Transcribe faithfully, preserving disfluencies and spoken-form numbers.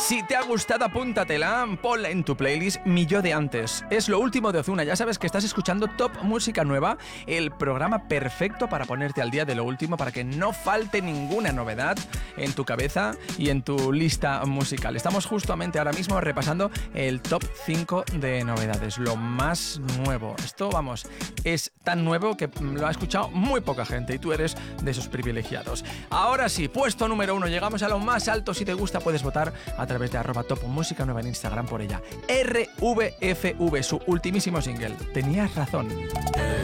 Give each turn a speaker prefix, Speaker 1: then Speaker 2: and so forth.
Speaker 1: Si te ha gustado, apúntatela, ponla en tu playlist Mi Yo de Antes. Es lo último de Ozuna. Ya sabes que estás escuchando Top Música Nueva, el programa perfecto para ponerte al día de lo último, para que no falte ninguna novedad en tu cabeza y en tu lista musical. Estamos justamente ahora mismo repasando el top cinco de novedades, lo más nuevo. Esto, vamos, es tan nuevo que lo ha escuchado muy poca gente y tú eres de esos privilegiados. Ahora sí, puesto número uno, llegamos a lo más alto. Si te gusta, puedes votar a través de arroba Top Música Nueva en Instagram por ella. R V F V, su ultimísimo single. Tenías razón.